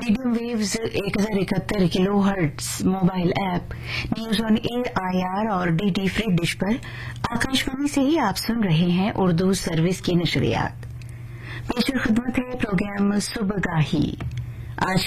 Medium waves 1071 kilohertz mobile app news on air IR और DD free dish पर आकाशवाणी से ही आप सुन रहे हैं उर्दू सर्विस की नशरियात। पेश खिदमत है प्रोग्राम सुबगाही। आज